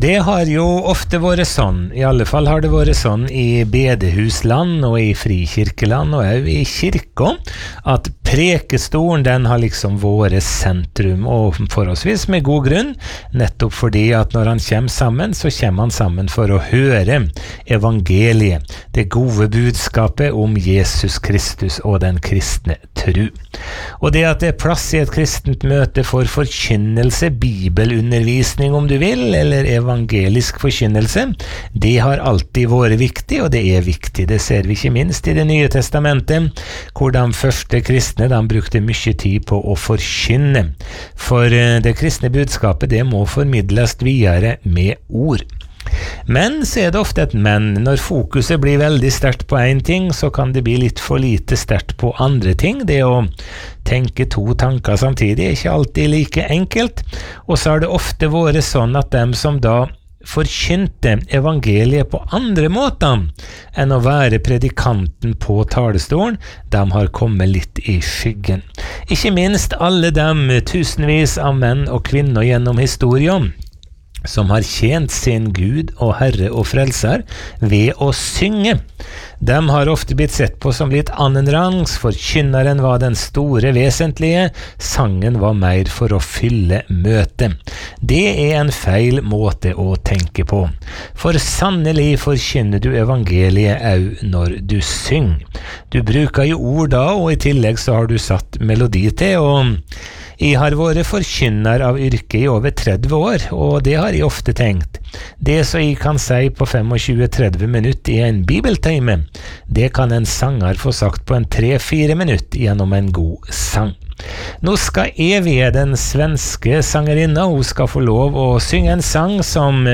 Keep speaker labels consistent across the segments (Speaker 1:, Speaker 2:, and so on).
Speaker 1: Det har jo ofte vært sånn, I alle fall har det vært sånn I bedehusland og I frikirkeland og også I kirka, at prekestolen den har liksom vært sentrum, og forholdsvis med god grunn, nettopp fordi at når han kommer sammen, så kommer han sammen for å høre evangeliet, det gode budskapet om Jesus Kristus og den kristne tru. Og det at det plass I et kristent møte for forkynnelse, bibelundervisning om du vil, eller evangelisk forkynnelse, det har alltid vært viktig, og det viktig. Det ser vi ikke minst I det nye testamentet, hvor de første kristne de brukte mye tid på å forkynne. For det kristne budskapet det må formidles videre med ord. Men så det ofte et men. Når fokuset blir veldig sterkt på en ting, så kan det bli litt for lite sterkt på andre ting. Det å tenke to tanker samtidig ikke alltid like enkelt. Og så har det ofte vært sånn at dem som da forkynte evangeliet på andre måter enn å være predikanten på talestolen, de har kommet litt I skyggen. Ikke minst alle dem tusenvis av menn og kvinner gjennom historien, som har tjent sin Gud og Herre og Frelser ved å synge. De har ofte blitt sett på som litt annenrangs, forkynneren var den store vesentlige, sangen var mer for å fylle møtet. Det en feil måte å tenke på. For sannelig forkynner du evangeliet au når du synger. Du bruker jo ord da, og I tillegg så har du satt melodi til, og Jeg har vært forkynner av yrke I over 30 år, og det har jeg ofte tenkt. Det så jeg kan si på 25-30 minutter I en bibeltime, det kan en sanger få sagt på en 3-4 minutter gjennom en god sang. Nå skal ved den svenske sangerinna, hun skal få lov å synge en sang som,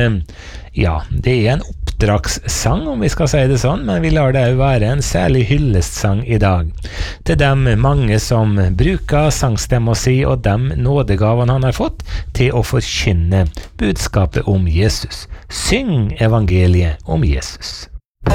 Speaker 1: ja, det en oppdragssang om vi skal si det sånn, men vi lar det jo være en særlig hyllestsang I dag. Til dem mange som bruker sangstemmen si og dem nådegavene han har fått til å forkynne budskapet om Jesus. Syng evangeliet om Jesus.